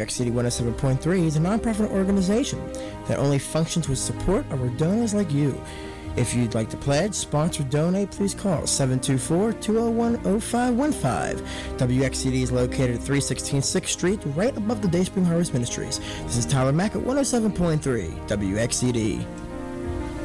WXCD 107.3 is a nonprofit organization that only functions with support of our donors like you. If you'd like to pledge, sponsor, donate, please call 724-201-0515. WXCD is located at 316 6th Street, right above the Dayspring Harvest Ministries. This is Tyler Mack at 107.3 WXCD.